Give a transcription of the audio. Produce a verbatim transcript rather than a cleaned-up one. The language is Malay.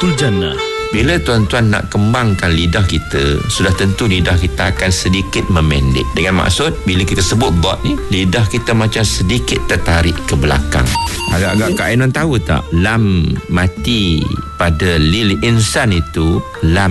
Baitul Jannah. Bila tuan-tuan nak kembangkan lidah kita, sudah tentu lidah kita akan sedikit memendek. Dengan maksud, bila kita sebut dot ni, lidah kita macam sedikit tertarik ke belakang. Agak-agak Kak Ainon tahu tak? Lam mati pada lil insan itu, lam